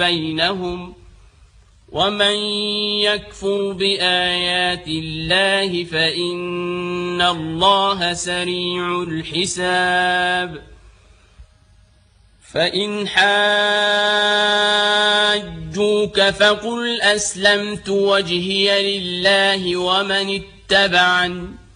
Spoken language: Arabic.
بينهم ومن يكفر بآيات الله فإن الله سريع الحساب فإن حاجوك فقل أسلمت وجهي لله ومن اتبعني